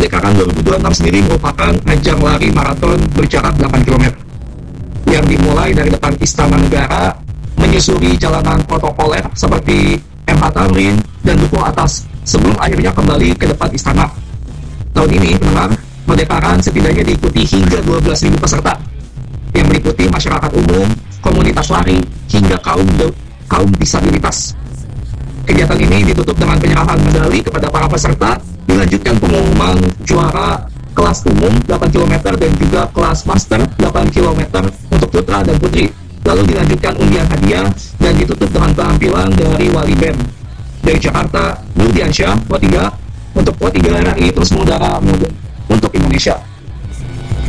Kemerdekaan 2026 sendiri merupakan ajang lari maraton berjarak 8 km yang dimulai dari depan Istana Negara, menyusuri jalanan protokoler seperti MH Tamrin dan Dukuh Atas sebelum akhirnya kembali ke depan istana. Tahun ini, pendengar, Merdeka setidaknya diikuti hingga 12.000 peserta yang meliputi masyarakat umum, komunitas lari, hingga kaum disabilitas. Kegiatan ini ditutup dengan penyerahan medali kepada para peserta, dilanjutkan pengumuman juara kelas umum 8 km dan juga kelas master 8 km untuk putra dan putri. Lalu dilanjutkan undian hadiah dan ditutup dengan penampilan dari Wali BEM. Dari Jakarta, Nur Diansyah, Pro 3, untuk Pro 3 RRI terus mengudara untuk Indonesia.